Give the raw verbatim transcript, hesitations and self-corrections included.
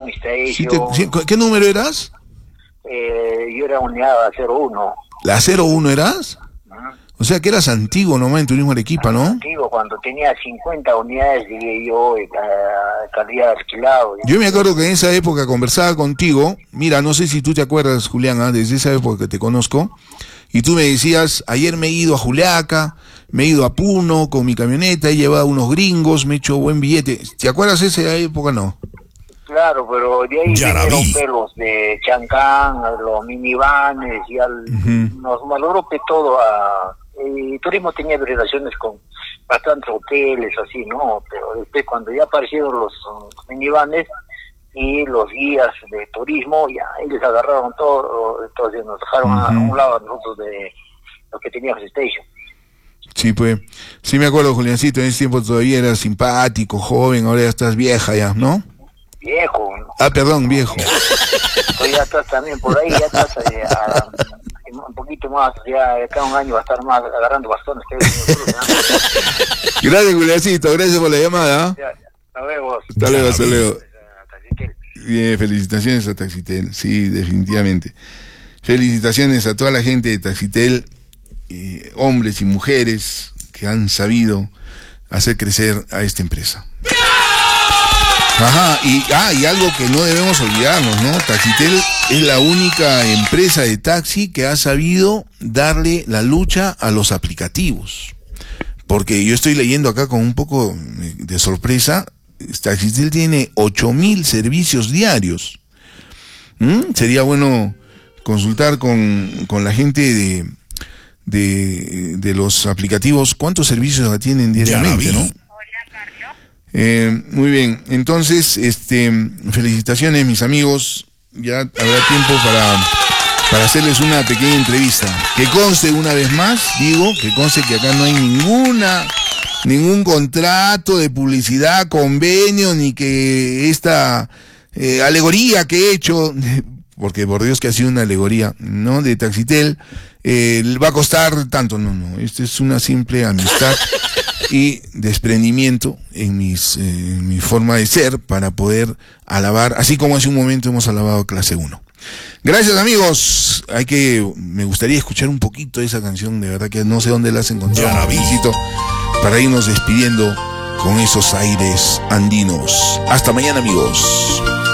mi station. Sí te, sí, ¿qué número eras? Eh, yo era unidad cero uno. ¿La cero uno eras? Uh-huh. O sea que eras antiguo nomás en Turismo Arequipa, ¿no? Antiguo, cuando tenía cincuenta unidades, llegué yo, eh, calidad alquilado. Yo me acuerdo que en esa época conversaba contigo, mira, no sé si tú te acuerdas, Julián, ¿eh? Desde esa época que te conozco, y tú me decías, ayer me he ido a Juliaca, me he ido a Puno con mi camioneta, he llevado unos gringos, me he hecho buen billete. ¿Te acuerdas de esa época, no? Claro, pero de ahí vinieron pelos de Chancán, los minivanes, y al, uh-huh. nos malogró todo a... Eh, Turismo tenía relaciones con bastantes hoteles, así, ¿no? Pero después cuando ya aparecieron los uh, minivanes y los guías de turismo, ya ellos agarraron todo, entonces nos dejaron uh-huh. a un lado a nosotros de los que teníamos station. Sí, pues, sí me acuerdo, Juliancito, en ese tiempo todavía eras simpático, joven, ahora ya estás vieja ya, ¿no? Viejo. ¿No? Ah, perdón, viejo. Pues ya estás también por ahí, ya estás eh, a, un poquito más, ya cada un año va a estar más agarrando bastones. Que gracias, Juliancito, gracias por la llamada. Ya, ya. Hasta luego. Hasta luego, hasta luego. Bien, felicitaciones a Taxitel, sí, definitivamente. Felicitaciones a toda la gente de Taxitel, eh, hombres y mujeres que han sabido hacer crecer a esta empresa. Ajá, y, ah, y algo que no debemos olvidarnos, ¿no? Taxitel es la única empresa de taxi que ha sabido darle la lucha a los aplicativos. Porque yo estoy leyendo acá con un poco de sorpresa, Taxitel tiene ocho mil servicios diarios. ¿Mm? Sería bueno consultar con, con la gente de, de, de los aplicativos cuántos servicios atienden diariamente, ¿no? Eh, muy bien, entonces, este, felicitaciones mis amigos, ya habrá tiempo para, para hacerles una pequeña entrevista. Que conste una vez más, digo, que conste que acá no hay ninguna, ningún contrato de publicidad, convenio, ni que esta eh, alegoría que he hecho, porque por Dios que ha sido una alegoría, ¿no? De Taxitel, eh, va a costar tanto, no, no, esto es una simple amistad y desprendimiento en, mis, eh, en mi forma de ser para poder alabar, así como hace un momento hemos alabado a Clase uno. Gracias amigos, hay que, me gustaría escuchar un poquito de esa canción, de verdad que no sé dónde la has encontrado, visito, para irnos despidiendo con esos aires andinos. Hasta mañana amigos.